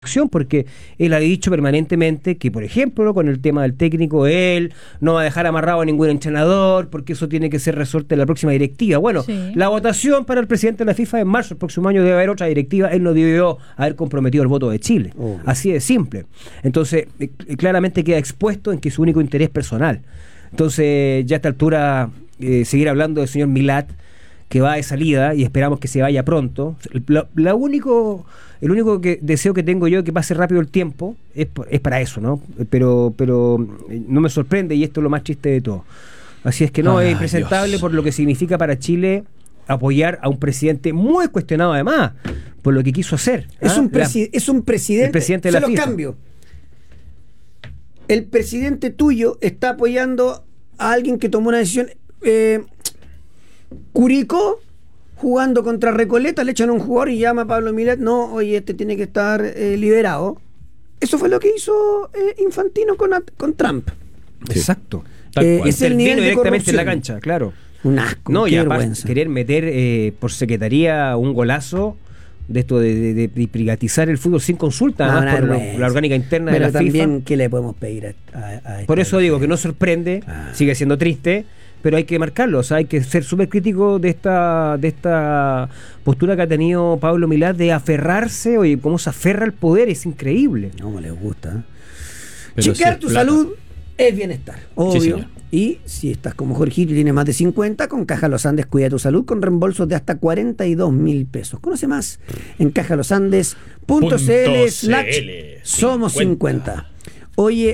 porque él ha dicho permanentemente que, por ejemplo, con el tema del técnico, él no va a dejar amarrado a ningún entrenador porque eso tiene que ser resuelto en la próxima directiva. Bueno, sí. La votación para el presidente de la FIFA en marzo, el próximo año debe haber otra directiva. Él no debió haber comprometido el voto de Chile. Así de simple. Entonces, claramente queda expuesto en que es su único interés personal. Entonces, ya a esta altura, seguir hablando del señor Milat, que va de salida y esperamos que se vaya pronto. El único deseo que tengo yo, que pase rápido el tiempo, es para eso, ¿no? Pero no me sorprende, y esto es lo más triste de todo. Así es que no, es impresentable, Dios, por lo que significa para Chile apoyar a un presidente muy cuestionado, además, por lo que quiso hacer. Es un presidente. El presidente de la FIFA. Cambio. El presidente tuyo está apoyando a alguien que tomó una decisión. Curicó, jugando contra Recoleta, le echan un jugador y llama a Pablo Milat. No, oye, este tiene que estar liberado. Eso fue lo que hizo Infantino con Trump. Sí. Exacto. Es el nivel de directamente corrupción en la cancha, claro. Un asco, no, qué y aparte vergüenza. Querer meter por secretaría un golazo de esto de privatizar el fútbol sin consulta, además por la orgánica interna de la FIFA. Pero también, ¿qué le podemos pedir a por eso digo que no sorprende, sigue siendo triste, pero hay que marcarlo. O sea, hay que ser súper crítico de esta postura que ha tenido Pablo Milat de aferrarse. Oye, cómo se aferra al poder, es increíble. No les gusta. Chequear tu salud es bienestar, obvio. Sí, y si estás como Jorgito y tienes más de 50, con Caja Los Andes cuida tu salud con reembolsos de hasta 42.000 pesos. Conoce más en cajalosandes.cl/somos 50. Oye,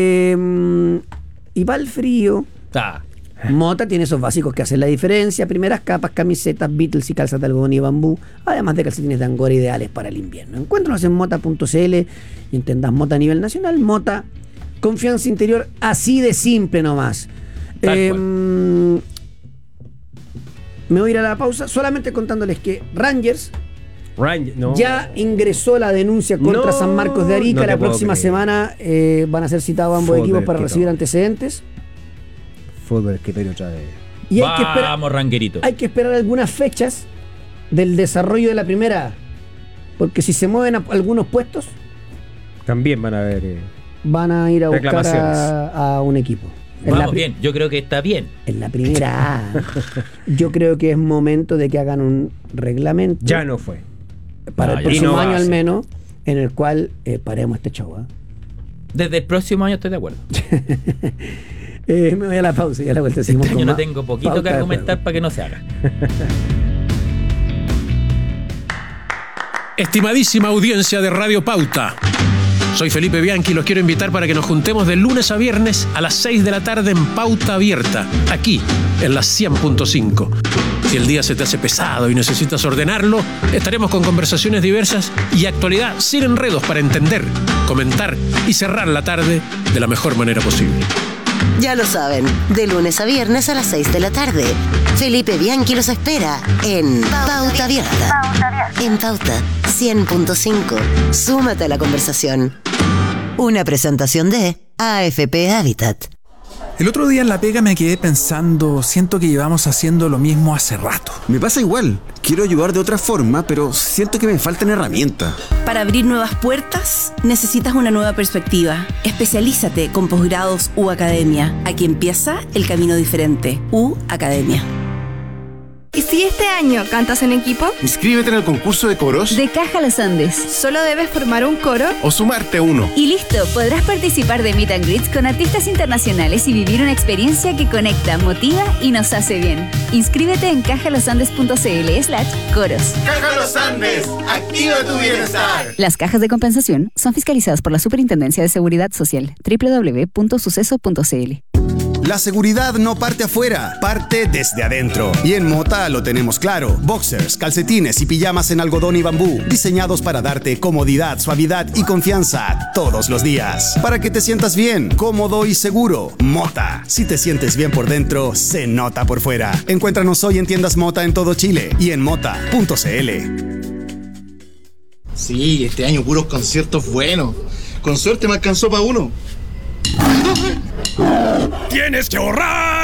y va el frío. Mota tiene esos básicos que hacen la diferencia: primeras capas, camisetas, Beatles y calzas de algodón y bambú, además de calcetines de Angora ideales para el invierno. Encuéntranos en mota.cl y entendas Mota a nivel nacional. Mota, confianza interior, así de simple nomás. Me voy a ir a la pausa solamente contándoles que Rangers ya ingresó la denuncia contra San Marcos de Arica. La próxima semana van a ser citados ambos equipos para recibir antecedentes. Fútbol escritorio otra vez. Y vamos, Ranguerito. Hay que esperar algunas fechas del desarrollo de la primera, porque si se mueven algunos puestos, también van a haber van a ir a buscar a un equipo. Vamos bien, yo creo que está bien. En la primera A, yo creo que es momento de que hagan un reglamento. Ya no fue. Para el próximo año al menos, en el cual paremos este show. Desde el próximo año estoy de acuerdo. Me voy a la pausa y a la vuelta seguimos. Yo no tengo poquito que argumentar para que no se haga. Estimadísima audiencia de Radio Pauta, soy Felipe Bianchi y los quiero invitar para que nos juntemos de lunes a viernes a las 6 de la tarde en Pauta Abierta, aquí en la 100.5. Si el día se te hace pesado y necesitas ordenarlo, estaremos con conversaciones diversas y actualidad sin enredos para entender, comentar y cerrar la tarde de la mejor manera posible. Ya lo saben, de lunes a viernes a las 6 de la tarde. Felipe Bianchi los espera en Pauta Abierta. En Pauta 100.5. Súmate a la conversación. Una presentación de AFP Habitat. El otro día en la pega me quedé pensando, siento que llevamos haciendo lo mismo hace rato. Me pasa igual, quiero ayudar de otra forma, pero siento que me faltan herramientas. Para abrir nuevas puertas, necesitas una nueva perspectiva. Especialízate con posgrados U Academia. Aquí empieza el camino diferente. U Academia. ¿Y si este año cantas en equipo? Inscríbete en el concurso de coros de Caja Los Andes. Solo debes formar un coro o sumarte a uno. Y listo, podrás participar de Meet and Greets con artistas internacionales y vivir una experiencia que conecta, motiva y nos hace bien. Inscríbete en cajalosandes.cl/coros. Caja Los Andes, activa tu bienestar. Las cajas de compensación son fiscalizadas por la Superintendencia de Seguridad Social. www.suceso.cl. La seguridad no parte afuera, parte desde adentro. Y en Mota lo tenemos claro. Boxers, calcetines y pijamas en algodón y bambú, diseñados para darte comodidad, suavidad y confianza todos los días. Para que te sientas bien, cómodo y seguro. Mota. Si te sientes bien por dentro, se nota por fuera. Encuéntranos hoy en tiendas Mota en todo Chile y en mota.cl. Sí, este año puros conciertos buenos. Con suerte me alcanzó para uno. ¡Tienes que ahorrar!